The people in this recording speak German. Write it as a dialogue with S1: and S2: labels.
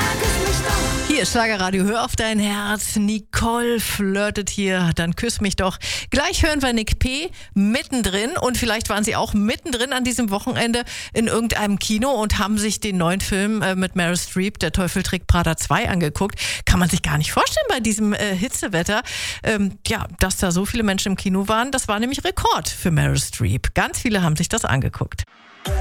S1: Hier, Schlagerradio, hör auf dein Herz. Nicole flirtet hier, dann küss mich doch. Gleich hören wir Nick P. mittendrin und vielleicht waren sie auch mittendrin an diesem Wochenende in irgendeinem Kino und haben sich den neuen Film mit Meryl Streep, Der Teufel trägt Prada 2, angeguckt. Kann man sich gar nicht vorstellen bei diesem Hitzewetter. Dass da so viele Menschen im Kino waren, das war nämlich Rekord für Meryl Streep. Ganz viele haben sich das angeguckt.